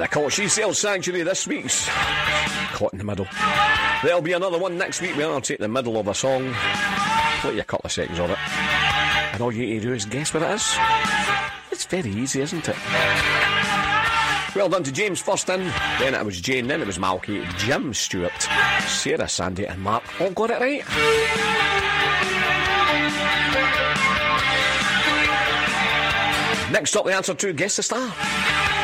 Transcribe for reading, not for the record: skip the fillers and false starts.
call She Sails Sanctuary this week's caught in the middle. There'll be another one next week where I'll take the middle of a song, play you a couple of seconds of it, and all you need to do is guess what it is. It's very easy, isn't it? Well done to James first in, then it was Jane, then it was Malky, Jim Stewart, Sarah, Sandy and Mark all got it right. Next up, the answer to Guess the Star.